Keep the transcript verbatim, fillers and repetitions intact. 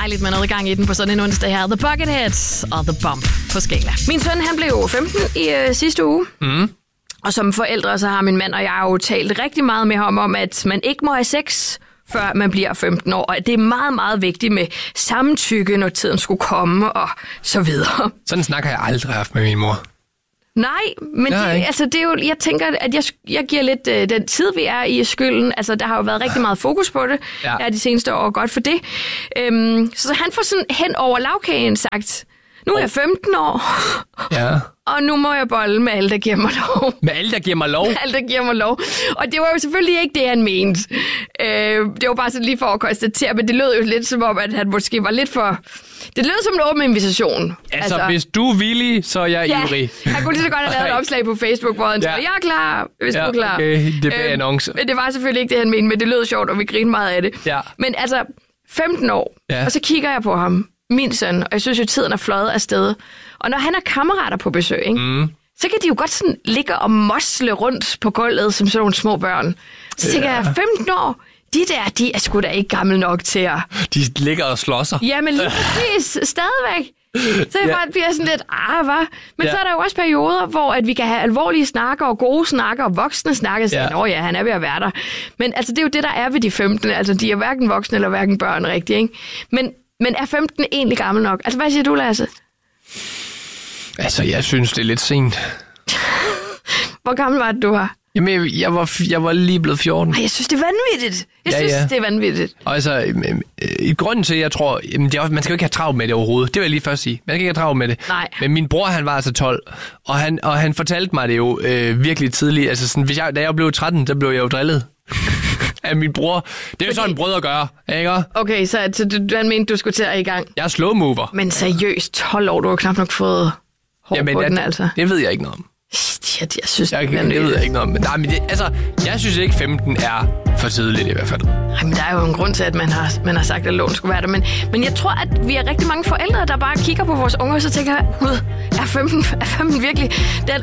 dejligt med noget gang i den på sådan en onsdag her. The Bucketheads og The Bump på Skala. Min søn, han blev femten i øh, sidste uge. Mm. Og som forældre, så har min mand og jeg jo talt rigtig meget med ham om, at man ikke må have sex, før man bliver femten år. Og det er meget, meget vigtigt med samtykke, når tiden skulle komme, og så videre. Sådan snakker jeg aldrig haft med min mor. Nej, men Nej. det, altså, det er jo, jeg tænker, at jeg, jeg giver lidt øh, den tid, vi er i skylden. Altså, der har jo været rigtig meget fokus på det Ja. her de seneste år, godt for det. Øhm, så han får sådan hen over lavkagen sagt, nu er jeg femten år, Ja. og nu må jeg bolle med alle, der giver mig lov. Med alle, der giver mig lov. Alt, der giver mig lov. Og det var jo selvfølgelig ikke det, han mente. Øh, det var bare sådan lige for at konstatere, men det lød jo lidt som om, at han måske var lidt for... Det lød som en åben invitation. Altså, altså hvis du er villig, så er jeg ja, ivrig. han kunne lige så godt have lavet et opslag på Facebook, hvor han Ja. sagde, jeg er klar, hvis Ja, du er klar. okay, det bliver annonce. Men det var selvfølgelig ikke det, han mente, men det lød sjovt, og vi grinede meget af det. Ja. Men altså, femten år, Ja. og så kigger jeg på ham, min søn, og jeg synes jo, tiden er fløjet afsted. Og når han har kammerater på besøg, ikke? Mm. så kan de jo godt sådan ligge og mosle rundt på gulvet som sådan nogle små børn. Så tænker Ja. jeg, femten år, de der, de er sgu da ikke gamle nok til at... De ligger og slår sig. Jamen lige præcis, stadigvæk. Så jeg Ja. bare bliver sådan lidt, ah, hvad? Men Ja. så er der jo også perioder, hvor at vi kan have alvorlige snakker og gode snakker og voksne snakker. Så Ja. ja. ja, han er ved at være der. Men altså, det er jo det, der er ved de femten. Altså, de er hverken voksne eller hverken børn rigtig, ikke? Men, men er femten egentlig gammel nok? Altså, hvad siger du, Lasse? Altså, jeg synes, det er lidt sent. Hvor gammel var det, du var? Jamen, jeg, jeg, var, jeg var lige blevet fjorten. Ej, jeg synes, det er vanvittigt. Jeg Ja, synes, ja. det er vanvittigt. Og altså, øhm, øh, i grunden til, jeg tror, jamen, det er også, man skal jo ikke have travlt med det overhovedet. Det vil jeg lige først sige. Man skal ikke have travlt med det. Nej. Men min bror, han var altså tolv, og han, og han fortalte mig det jo øh, virkelig tidligt. Altså, sådan, hvis jeg, da jeg blev tretten, der blev jeg jo drillet af min bror. Det er jo sådan, brødre gør, ikke? Okay, så, så du, han mente, du skulle til at i gang. Jeg er slow mover. Men seriøst, tolv år, du har knap nok fået hår Jamen, på jeg, den, altså. det ved jeg ikke noget om. Jeg, jeg synes, Jeg, det er det ved jeg ikke noget om. Men, nej, men det, altså, jeg synes ikke, femten er for tidligt i hvert fald. Ej, men der er jo en grund til, at man har, man har sagt, at loven skulle være der. Men, men jeg tror, at vi er rigtig mange forældre, der bare kigger på vores unger, og så tænker, gud, er femten, er femten virkelig den